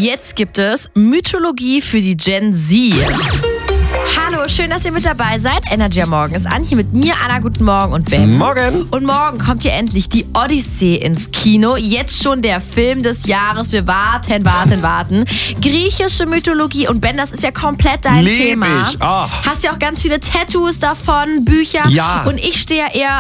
Jetzt gibt es Mythologie für die Gen Z. Hallo, schön, dass ihr mit dabei seid. Energy am Morgen ist an. Hier mit mir, Anna, guten Morgen und Ben. Morgen. Und morgen kommt hier endlich die Odyssee ins Kino. Jetzt schon der Film des Jahres. Wir warten. Griechische Mythologie. Und Ben, das ist ja komplett dein Thema. Ich. Oh. Hast ja auch ganz viele Tattoos davon, Bücher. Ja. Und ich stehe ja eher